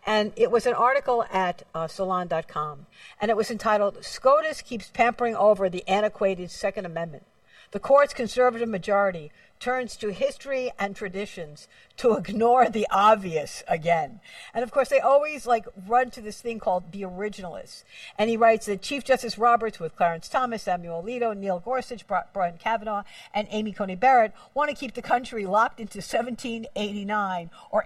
And it was an article at Salon.com, and it was entitled, "SCOTUS Keeps Pampering Over the Antiquated Second Amendment. The court's conservative majority turns to history and traditions to ignore the obvious again." And of course, they always run to this thing called the originalists. And he writes that Chief Justice Roberts, with Clarence Thomas, Samuel Alito, Neil Gorsuch, Brian Kavanaugh, and Amy Coney Barrett, want to keep the country locked into 1789 or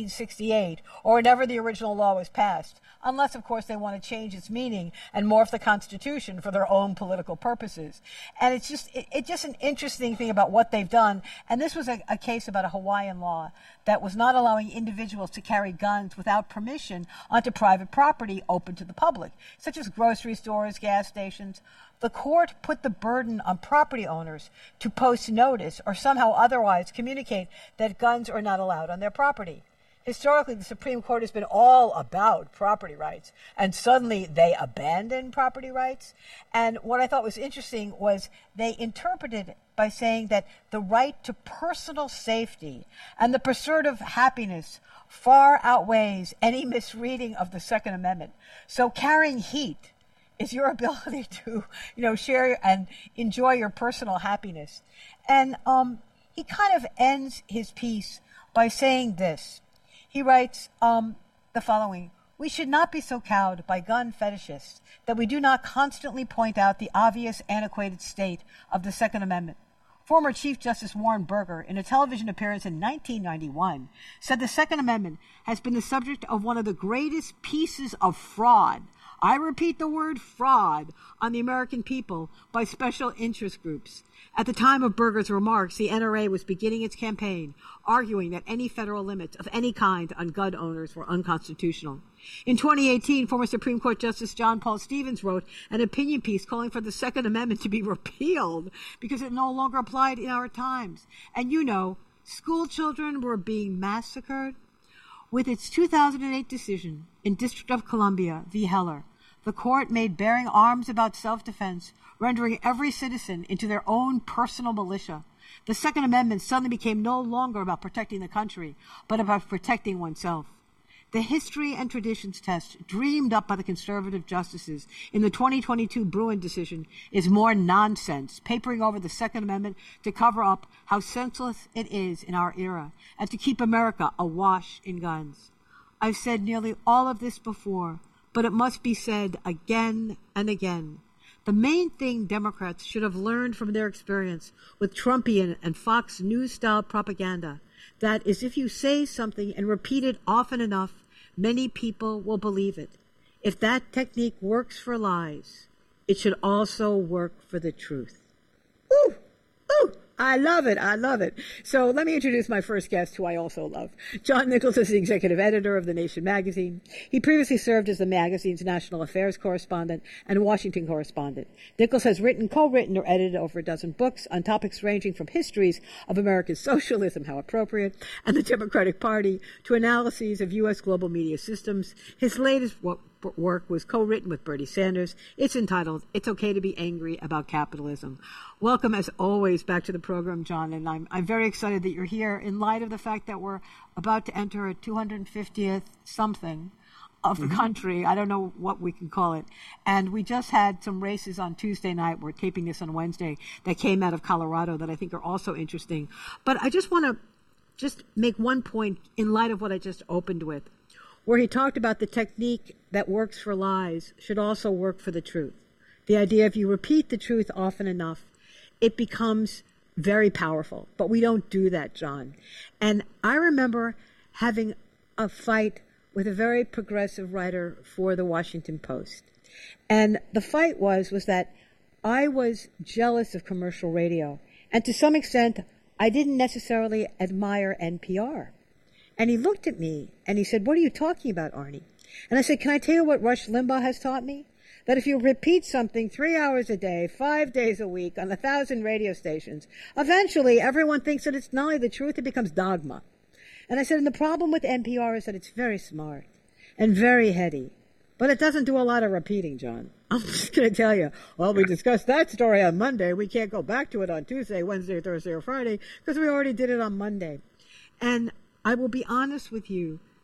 1868 or whenever the original law was passed. Unless, of course, they want to change its meaning and morph the Constitution for their own political purposes. And it's just an interesting thing about what they've done. And this was a case about a Hawaiian law that was not allowing individuals to carry guns without permission onto private property open to the public, such as grocery stores, gas stations. The court put the burden on property owners to post notice or somehow otherwise communicate that guns are not allowed on their property. Historically, the Supreme Court has been all about property rights, and suddenly they abandoned property rights. And what I thought was interesting was they interpreted it by saying that the right to personal safety and the pursuit of happiness far outweighs any misreading of the Second Amendment. So carrying heat is your ability to, share and enjoy your personal happiness. And he kind of ends his piece by saying this. He writes the following: "We should not be so cowed by gun fetishists that we do not constantly point out the obvious antiquated state of the Second Amendment. Former Chief Justice Warren Burger, in a television appearance in 1991, said the Second Amendment has been the subject of one of the greatest pieces of fraud, I repeat the word fraud, on the American people by special interest groups. At the time of Burger's remarks, the NRA was beginning its campaign, arguing that any federal limits of any kind on gun owners were unconstitutional. In 2018, former Supreme Court Justice John Paul Stevens wrote an opinion piece calling for the Second Amendment to be repealed because it no longer applied in our times. And school children were being massacred. With its 2008 decision in District of Columbia v. Heller, the court made bearing arms about self-defense, rendering every citizen into their own personal militia. The Second Amendment suddenly became no longer about protecting the country, but about protecting oneself. The history and traditions test dreamed up by the conservative justices in the 2022 Bruen decision is more nonsense, papering over the Second Amendment to cover up how senseless it is in our era and to keep America awash in guns. I've said nearly all of this before, but it must be said again and again. The main thing Democrats should have learned from their experience with Trumpian and Fox News-style propaganda, that is, if you say something and repeat it often enough, many people will believe it. If that technique works for lies, it should also work for the truth. Ooh! Ooh! I love it. I love it. So let me introduce my first guest, who I also love. John Nichols is the executive editor of The Nation magazine. He previously served as the magazine's national affairs correspondent and Washington correspondent. Nichols has co-written or edited over a dozen books on topics ranging from histories of American socialism, how appropriate, and the Democratic Party, to analyses of U.S. global media systems. His latest work was co-written with Bernie Sanders. It's entitled, "It's Okay to Be Angry About Capitalism." Welcome, as always, back to the program, John, and I'm very excited that you're here in light of the fact that we're about to enter a 250th something of the country. I don't know what we can call it. And we just had some races on Tuesday night. We're taping this on Wednesday that came out of Colorado that I think are also interesting. But I just want to make one point in light of what I just opened with, where he talked about the technique that works for lies should also work for the truth. The idea, if you repeat the truth often enough, it becomes very powerful. But we don't do that, John. And I remember having a fight with a very progressive writer for the Washington Post. And the fight was that I was jealous of commercial radio. And to some extent, I didn't necessarily admire NPR. And he looked at me and he said, "What are you talking about, Arnie?" And I said, "Can I tell you what Rush Limbaugh has taught me? That if you repeat something 3 hours a day, 5 days a week on 1,000 radio stations, eventually everyone thinks that it's not only the truth, it becomes dogma." And I said, and the problem with NPR is that it's very smart and very heady, but it doesn't do a lot of repeating, John. I'm just going to tell you, well, we discussed that story on Monday. We can't go back to it on Tuesday, Wednesday, Thursday, or Friday because we already did it on Monday. And I will be honest with you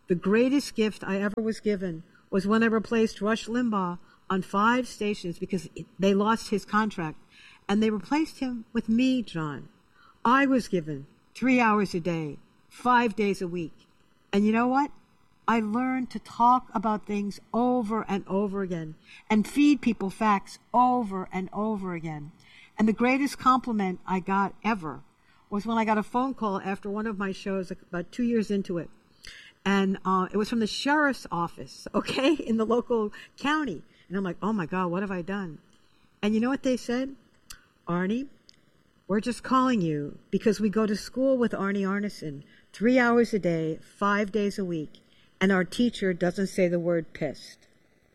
The greatest gift I ever was given was when I replaced Rush Limbaugh on 5 stations because they lost his contract. And they replaced him with me, John. I was given 3 hours a day, 5 days a week. And you know what? I learned to talk about things over and over again and feed people facts over and over again. And the greatest compliment I got ever was when I got a phone call after one of my shows, about 2 years into it. And it was from the sheriff's office, okay, in the local county. And I'm like, oh, my God, what have I done? And you know what they said? Arnie, we're just calling you because we go to school with Arnie Arneson 3 hours a day, 5 days a week, and our teacher doesn't say the word pissed.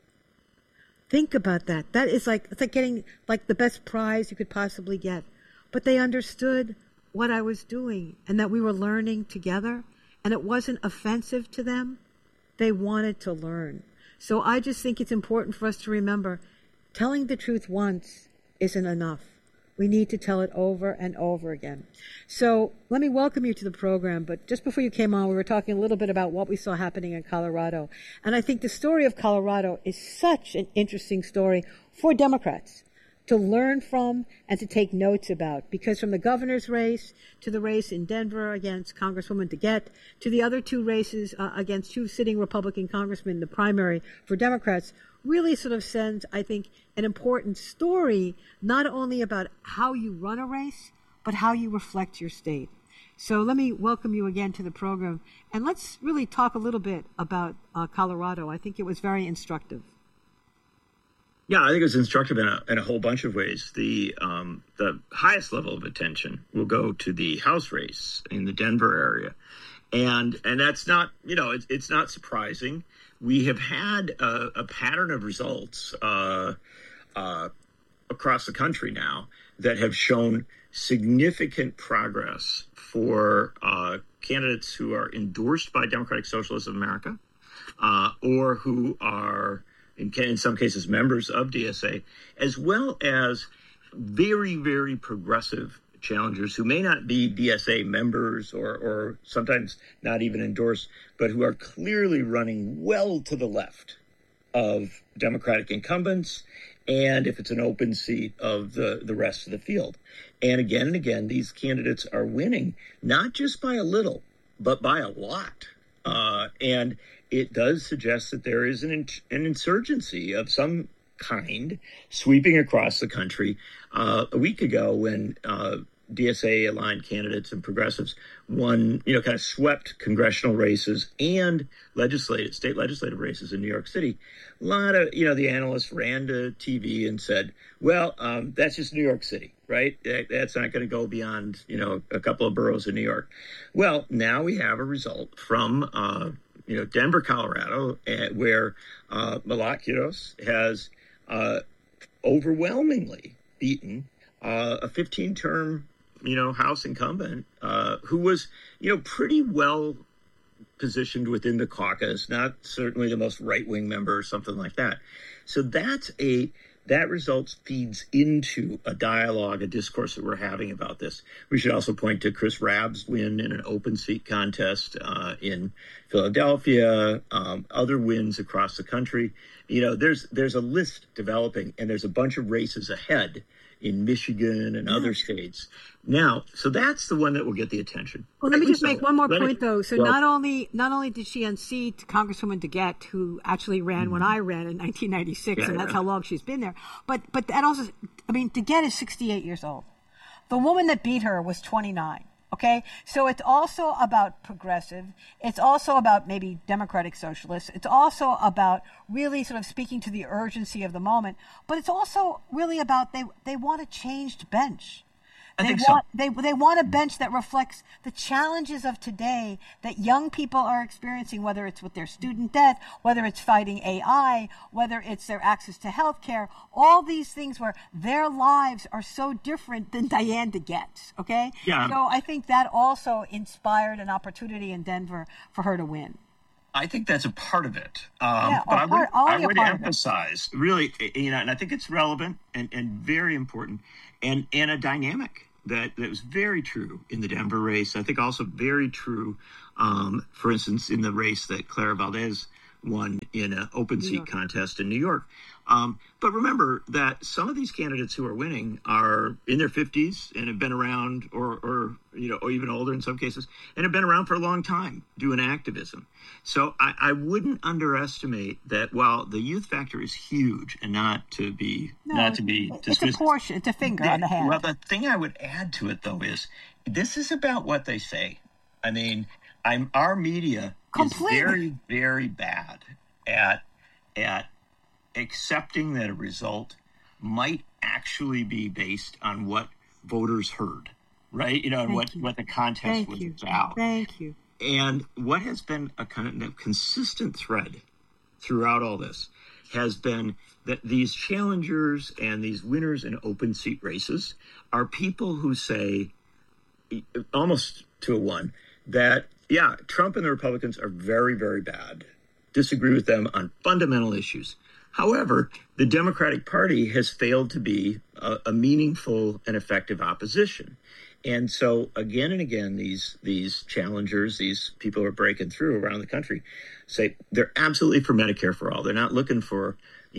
Think about that. That is like, it's like getting like the best prize you could possibly get. But they understood what I was doing and that we were learning together, and it wasn't offensive to them. They wanted to learn. So I just think it's important for us to remember telling the truth once isn't enough. We need to tell it over and over again. So let me welcome you to the program. But just before you came on, we were talking a little bit about what we saw happening in Colorado. And I think the story of Colorado is such an interesting story for Democrats to learn from and to take notes about. Because from the governor's race to the race in Denver against Congresswoman DeGette to the other 2 races against 2 sitting Republican congressmen in the primary for Democrats, really sort of sends, I think, an important story, not only about how you run a race, but how you reflect your state. So let me welcome you again to the program. And let's really talk a little bit about Colorado. I think it was very instructive. Yeah, I think it was instructive in a whole bunch of ways. The highest level of attention will go to the House race in the Denver area. And that's not, it's not surprising. We have had a pattern of results across the country now that have shown significant progress for candidates who are endorsed by Democratic Socialists of America or who are, in some cases, members of DSA, as well as very, very progressive challengers who may not be DSA members or sometimes not even endorsed, but who are clearly running well to the left of Democratic incumbents, and if it's an open seat, of the rest of the field. And again, these candidates are winning, not just by a little, but by a lot. And it does suggest that there is an insurgency of some kind sweeping across the country. A week ago, when DSA-aligned candidates and progressives won, kind of swept congressional races and state legislative races in New York City, a lot of, the analysts ran to TV and said, well, that's just New York City, right? That's not going to go beyond, a couple of boroughs in New York. Well, now we have a result from, Denver, Colorado, where Malakios has overwhelmingly beaten a 15-term, House incumbent who was, pretty well positioned within the caucus, not certainly the most right-wing member or something like that. So that result feeds into a dialogue, a discourse that we're having about this. We should also point to Chris Rabb's win in an open seat contest in Philadelphia, other wins across the country. There's a list developing, and there's a bunch of races ahead in Michigan and other states. Now, so that's the one that will get the attention. Well, let me just make one more point, though. So not only did she unseat Congresswoman DeGette, who actually ran when I ran in 1996, and that's how long she's been there, but that also, DeGette is 68 years old. The woman that beat her was 29. Okay, so it's also about progressive. It's also about maybe Democratic Socialists. It's also about really sort of speaking to the urgency of the moment. But it's also really about they want a changed bench. They want a bench that reflects the challenges of today that young people are experiencing, whether it's with their student debt, whether it's fighting AI, whether it's their access to health care, all these things where their lives are so different than Diane DeGette's, okay? Yeah. So I think that also inspired an opportunity in Denver for her to win. I think that's a part of it. But I would emphasize, really, and I think it's relevant and very important, and a dynamic that was very true in the Denver race. I think also very true For instance, in the race that Clara Valdez won in an open seat contest in New York. But remember that some of these candidates who are winning are in their 50s and have been around, or even older in some cases, and have been around for a long time doing activism. So I wouldn't underestimate that. While the youth factor is huge and not to be dismissed, it's a portion, it's a finger on the hand. Well, the thing I would add to it though is this is about what they say. I mean, our media is very, very bad at accepting that a result might actually be based on what voters heard, right? And what the contest was about. Thank you. And what has been a kind of consistent thread throughout all this has been that these challengers and these winners in open seat races are people who say, almost to a one, that, yeah, Trump and the Republicans are very, very bad. Disagree with them on fundamental issues. However, the Democratic Party has failed to be a meaningful and effective opposition. And so again and again, these challengers, these people who are breaking through around the country say they're absolutely for Medicare for all. They're not looking for,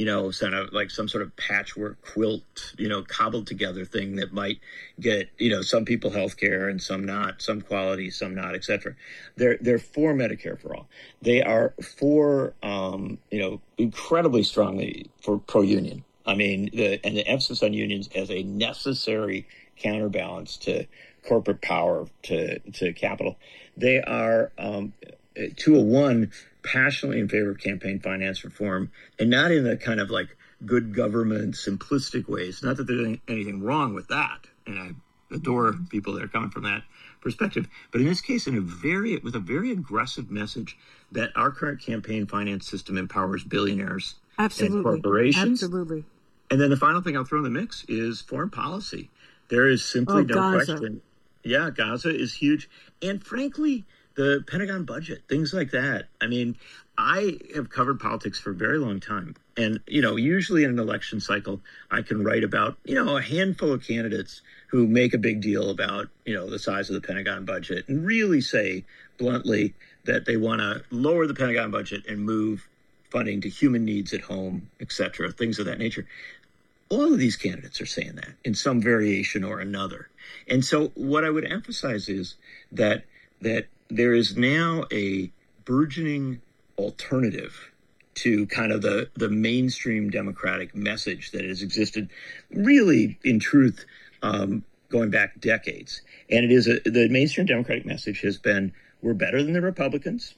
some sort of patchwork quilt, cobbled together thing that might get, some people health care and some not, some quality, some not, et cetera. They're for Medicare for all. They are for, incredibly strongly for pro-union. I mean, the emphasis on unions as a necessary counterbalance to corporate power, to capital. They are, to a one, passionately in favor of campaign finance reform, and not in the kind of like good government simplistic ways. Not that there's anything wrong with that, and I adore people that are coming from that perspective. But in this case, with a very aggressive message that our current campaign finance system empowers billionaires and corporations. Absolutely. And then the final thing I'll throw in the mix is foreign policy. There is simply no question. Yeah, Gaza is huge. And frankly, the Pentagon budget, things like that. I mean, I have covered politics for a very long time. And, usually in an election cycle, I can write about, a handful of candidates who make a big deal about, the size of the Pentagon budget and really say bluntly that they want to lower the Pentagon budget and move funding to human needs at home, et cetera, things of that nature. All of these candidates are saying that in some variation or another. And so what I would emphasize is that there is now a burgeoning alternative to kind of the mainstream Democratic message that has existed really, in truth, going back decades. And it is the mainstream Democratic message has been, we're better than the Republicans.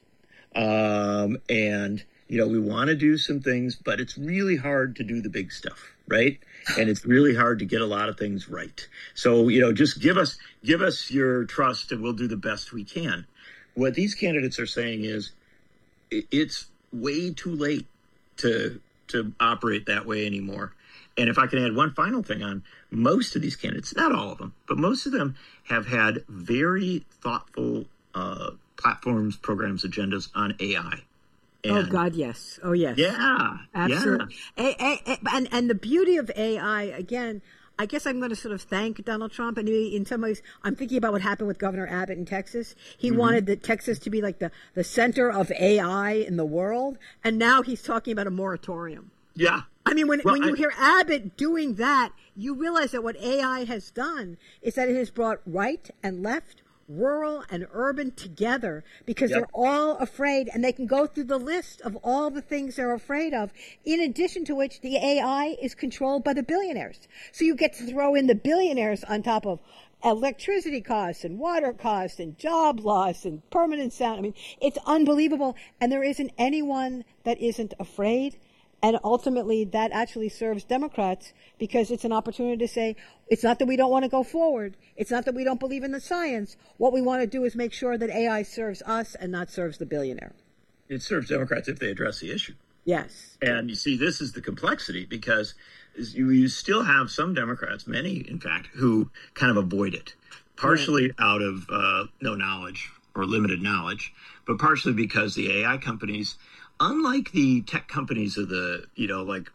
And, we want to do some things, but it's really hard to do the big stuff, right? And it's really hard to get a lot of things right. So, just give us your trust and we'll do the best we can. What these candidates are saying is it's way too late to operate that way anymore. And if I can add one final thing on most of these candidates, not all of them, but most of them have had very thoughtful platforms, programs, agendas on AI. Oh, God, yes. Oh, yes. Yeah. Absolutely. Yeah. And the beauty of AI, again, I guess I'm going to sort of thank Donald Trump. And in some ways, I'm thinking about what happened with Governor Abbott in Texas. He wanted Texas to be like the center of AI in the world. And now he's talking about a moratorium. Yeah. I mean, when you hear Abbott doing that, you realize that what AI has done is that it has brought right and left, rural and urban together, because they're all afraid, and they can go through the list of all the things they're afraid of, in addition to which the AI is controlled by the billionaires. So you get to throw in the billionaires on top of electricity costs and water costs and job loss and permanent sound. I mean, it's unbelievable. And there isn't anyone that isn't afraid. And ultimately, that actually serves Democrats, because it's an opportunity to say, it's not that we don't want to go forward. It's not that we don't believe in the science. What we want to do is make sure that AI serves us and not serves the billionaire. It serves Democrats if they address the issue. Yes. And you see, this is the complexity, because you still have some Democrats, many, in fact, who kind of avoid it, partially out of no knowledge or limited knowledge, but partially because the AI companies, unlike the tech companies of the, like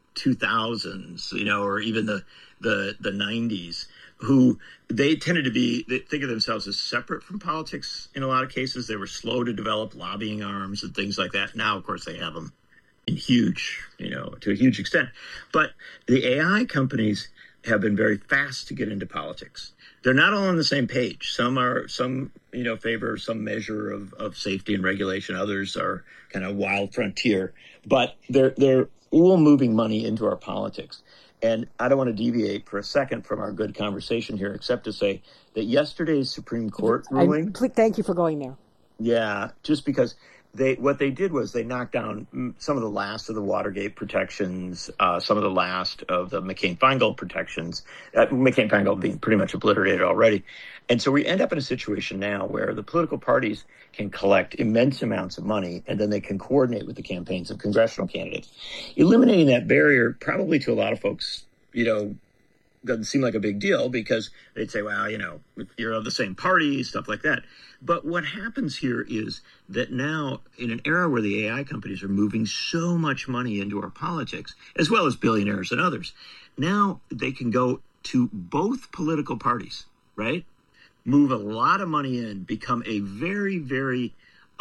2000s, or even the 90s, who they tended to they think of themselves as separate from politics in a lot of cases. They were slow to develop lobbying arms and things like that. Now, of course, they have them in to a huge extent. But the AI companies have been very fast to get into politics. They're not all on the same page. Some favor some measure of safety and regulation. Others are kind of wild frontier. But they're all moving money into our politics. And I don't want to deviate for a second from our good conversation here, except to say that yesterday's Supreme Court ruling. Thank you for going there. Yeah, just because what they did was they knocked down some of the last of the Watergate protections, some of the last of the McCain-Feingold protections, McCain-Feingold being pretty much obliterated already. And so we end up in a situation now where the political parties can collect immense amounts of money, and then they can coordinate with the campaigns of congressional candidates. Eliminating that barrier probably to a lot of folks, doesn't seem like a big deal because they'd say, well, you're of the same party, stuff like that. But what happens here is that now, in an era where the AI companies are moving so much money into our politics, as well as billionaires and others, now they can go to both political parties, right? Move a lot of money in, become a very, very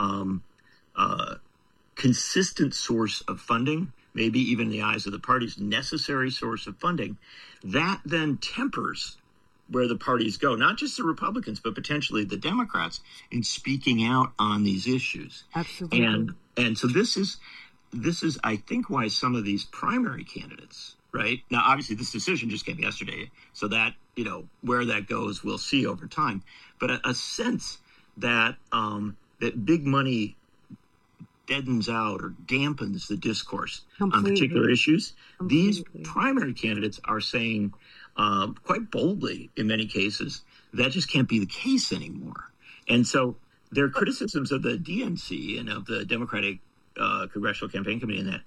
consistent source of funding, maybe even in the eyes of the parties, necessary source of funding. That then tempers where the parties go, not just the Republicans, but potentially the Democrats, in speaking out on these issues. Absolutely. And so this is, I think, why some of these primary candidates, right? Now, obviously, this decision just came yesterday, so that, where that goes, we'll see over time. But a sense that that big money deadens out or dampens the discourse on particular issues. These primary candidates are saying quite boldly, in many cases, that just can't be the case anymore. And so their criticisms of the DNC and of the Democratic Congressional Campaign Committee and that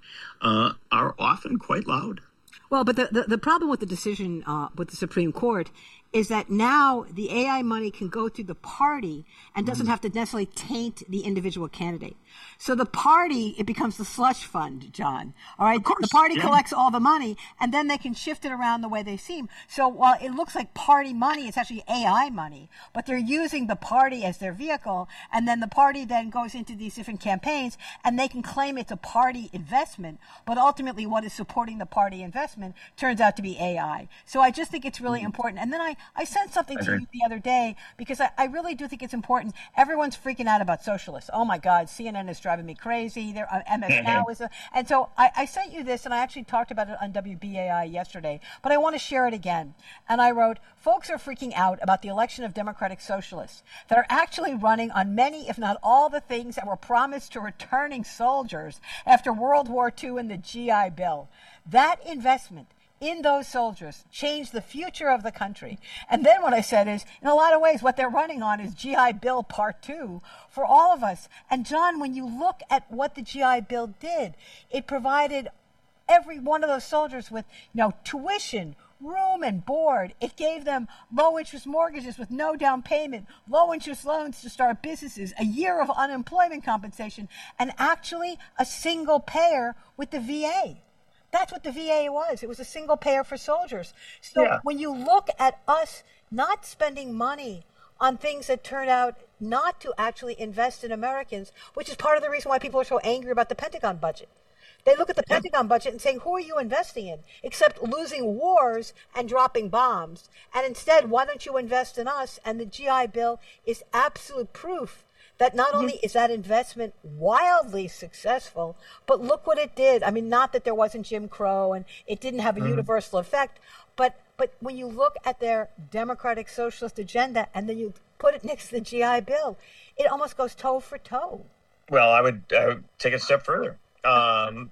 are often quite loud. Well, but the problem with the decision with the Supreme Court is that now the AI money can go through the party and doesn't have to necessarily taint the individual candidate. So the party, it becomes the slush fund, John. All right. The party collects all the money and then they can shift it around the way they seem. So while it looks like party money, it's actually AI money, but they're using the party as their vehicle. And then the party then goes into these different campaigns and they can claim it's a party investment. But ultimately what is supporting the party investment turns out to be AI. So I just think it's really important. And then I sent something to you the other day because I really do think it's important. Everyone's freaking out about socialists. Oh my God, CNN is driving me crazy. MS Now is and so I sent you this, and I actually talked about it on WBAI yesterday, but I want to share it again. And I wrote, folks are freaking out about the election of Democratic Socialists that are actually running on many, if not all, the things that were promised to returning soldiers after World War II and the GI Bill. That investment in those soldiers changed the future of the country. And then what I said is, in a lot of ways, what they're running on is GI Bill Part 2 for all of us. And John, when you look at what the GI Bill did, it provided every one of those soldiers with, tuition, room and board. It gave them low-interest mortgages with no down payment, low-interest loans to start businesses, a year of unemployment compensation, and actually a single payer with the VA. That's what the VA was. It was a single payer for soldiers. So when you look at us not spending money on things that turn out not to actually invest in Americans, which is part of the reason why people are so angry about the Pentagon budget. They look at the Pentagon budget and saying, who are you investing in? Except losing wars and dropping bombs. And instead, why don't you invest in us? And the GI Bill is absolute proof that not only is that investment wildly successful, but look what it did. I mean, not that there wasn't Jim Crow and it didn't have a universal effect, but when you look at their democratic socialist agenda and then you put it next to the GI Bill, it almost goes toe for toe. Well, I would take it a step further. In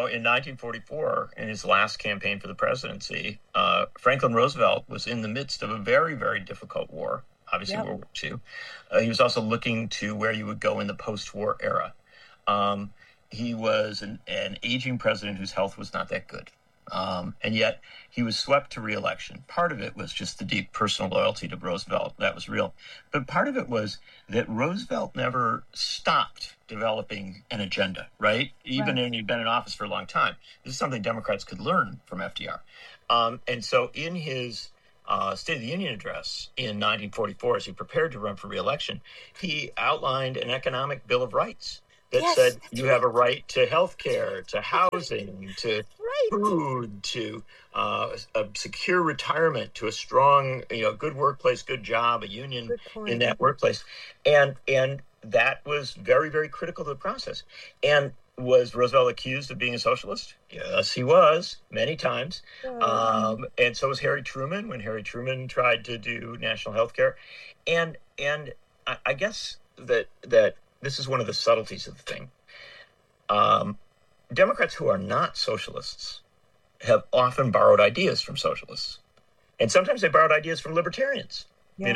1944, in his last campaign for the presidency, Franklin Roosevelt was in the midst of a very, very difficult war. Obviously, World War II. He was also looking to where you would go in the post-war era. He was an aging president whose health was not that good. And yet he was swept to re-election. Part of it was just the deep personal loyalty to Roosevelt. That was real. But part of it was that Roosevelt never stopped developing an agenda, right? Even when he'd been in office for a long time. This is something Democrats could learn from FDR. And so in his State of the Union address in 1944, as he prepared to run for re-election, he outlined an economic Bill of Rights that said you have a right to health care, to housing, to food, to a secure retirement, to a strong, good workplace, good job, a union in that workplace. And that was very, very critical to the process. And was Roosevelt accused of being a socialist? Yes, he was, many times. And so was Harry Truman when Harry Truman tried to do national health care. And I guess that this is one of the subtleties of the thing. Democrats who are not socialists have often borrowed ideas from socialists. And sometimes they borrowed ideas from libertarians.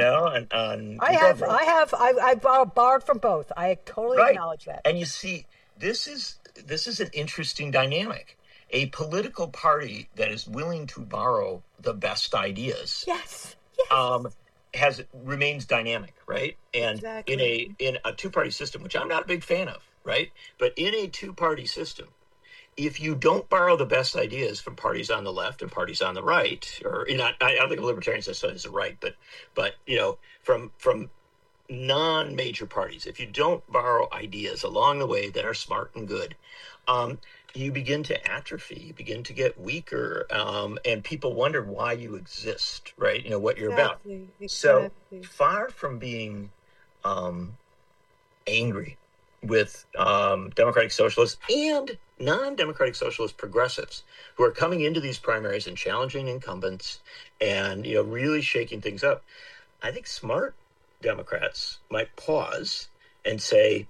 I've borrowed from both. I totally acknowledge that. And you see, this is an interesting dynamic. A political party that is willing to borrow the best ideas, remains dynamic, right? And in a two-party system, which I'm not a big fan of, right? But in a two-party system, if you don't borrow the best ideas from parties on the left and parties on the right, or I don't think of libertarians necessarily as the right, but from non-major parties, if you don't borrow ideas along the way that are smart and good, you begin to atrophy, you begin to get weaker, and people wonder why you exist, right? What you're about. So far from being angry with democratic socialists and non-democratic socialist progressives who are coming into these primaries and challenging incumbents and really shaking things up, I think smart Democrats might pause and say,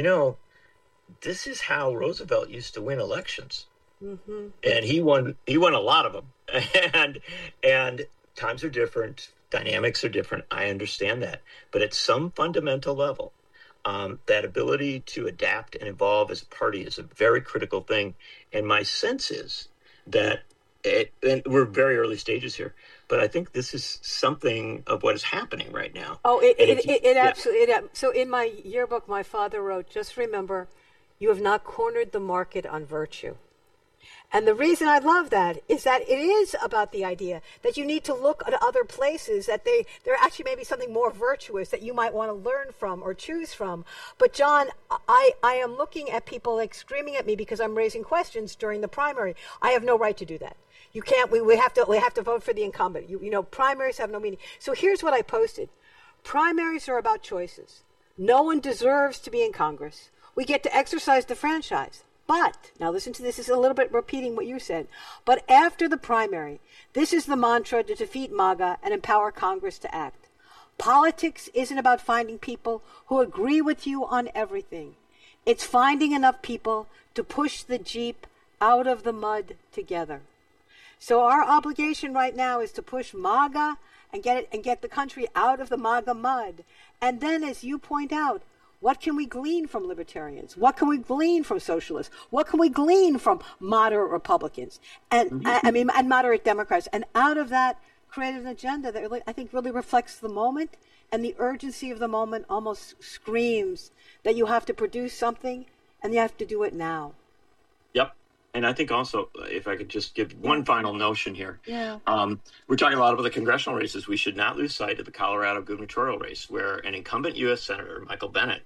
this is how Roosevelt used to win elections. Mm-hmm. And he won a lot of them. And times are different, dynamics are different. I understand that. But at some fundamental level, that ability to adapt and evolve as a party is a very critical thing. And my sense is that, and we're very early stages here, but I think this is something of what is happening right now. Oh, it absolutely. So in my yearbook, my father wrote, just remember, you have not cornered the market on virtue. And the reason I love that is that it is about the idea that you need to look at other places, that there actually may be something more virtuous that you might want to learn from or choose from. But John, I am looking at people like screaming at me because I'm raising questions during the primary. I have no right to do that. You can't. We have to vote for the incumbent. Primaries have no meaning. So here's what I posted: primaries are about choices. No one deserves to be in Congress. We get to exercise the franchise. But, now listen to this, this is a little bit repeating what you said. But after the primary, this is the mantra to defeat MAGA and empower Congress to act. Politics isn't about finding people who agree with you on everything. It's finding enough people to push the Jeep out of the mud together. So our obligation right now is to push MAGA and get the country out of the MAGA mud. And then, as you point out, what can we glean from libertarians? What can we glean from socialists? What can we glean from moderate Republicans and and moderate Democrats? And out of that, create an agenda that really, I think really reflects the moment, and the urgency of the moment almost screams that you have to produce something and you have to do it now. Yep. And I think also, if I could just give one final notion here. Yeah. We're talking a lot about the congressional races. We should not lose sight of the Colorado gubernatorial race, where an incumbent U.S. Senator, Michael Bennet,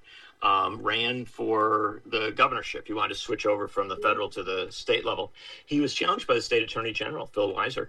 ran for the governorship. He wanted to switch over from the federal to the state level. He was challenged by the state attorney general, Phil Weiser,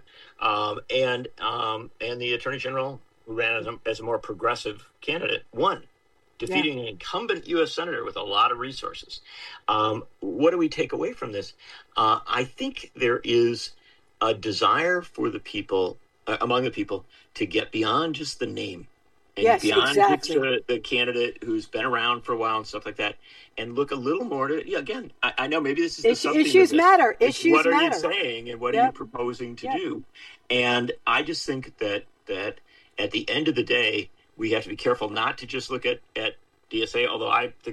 and the attorney general, who ran as a more progressive candidate, won, defeating an incumbent U.S. senator with a lot of resources. What do we take away from this? I think there is a desire for the people, among the people, to get beyond just the name and beyond just the candidate who's been around for a while and stuff like that, and look a little more to, again, I know maybe this is issues matter. Issues what matter. What are you saying and what are you proposing to do? And I just think that at the end of the day, we have to be careful not to just look at DSA, although I think it's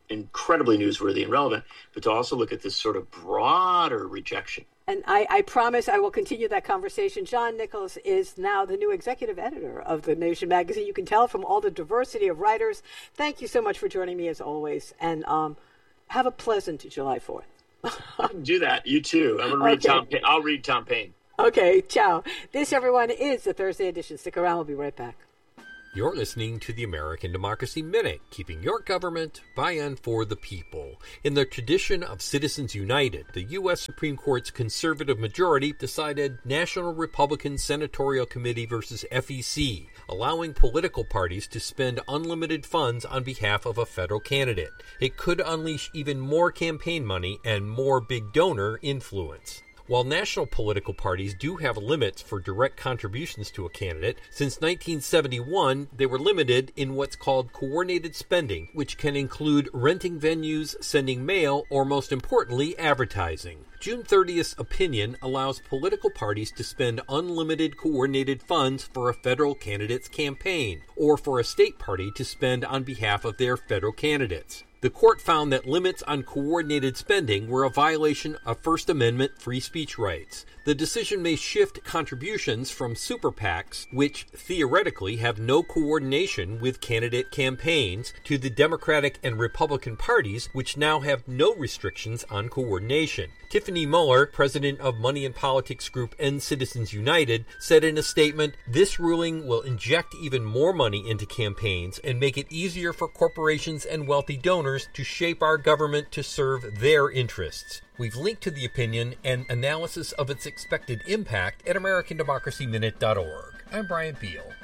incredibly newsworthy and relevant, but to also look at this sort of broader rejection. And I promise I will continue that conversation. John Nichols is now the new executive editor of The Nation magazine. You can tell from all the diversity of writers. Thank you so much for joining me as always. And have a pleasant July 4th. Do that. You too. I'm going to read I'll read Tom Paine. Okay. Ciao. This, everyone, is the Thursday edition. Stick around. We'll be right back. You're listening to the American Democracy Minute, keeping your government by and for the people. In the tradition of Citizens United, the U.S. Supreme Court's conservative majority decided National Republican Senatorial Committee versus FEC, allowing political parties to spend unlimited funds on behalf of a federal candidate. It could unleash even more campaign money and more big donor influence. While national political parties do have limits for direct contributions to a candidate, since 1971, they were limited in what's called coordinated spending, which can include renting venues, sending mail, or most importantly, advertising. June 30th's opinion allows political parties to spend unlimited coordinated funds for a federal candidate's campaign, or for a state party to spend on behalf of their federal candidates. The court found that limits on coordinated spending were a violation of First Amendment free speech rights. The decision may shift contributions from super PACs, which theoretically have no coordination with candidate campaigns, to the Democratic and Republican parties, which now have no restrictions on coordination. Tiffany Muller, president of money and politics group End Citizens United, said in a statement, "This ruling will inject even more money into campaigns and make it easier for corporations and wealthy donors to shape our government to serve their interests." We've linked to the opinion and analysis of its expected impact at AmericanDemocracyMinute.org. I'm Brian Beal.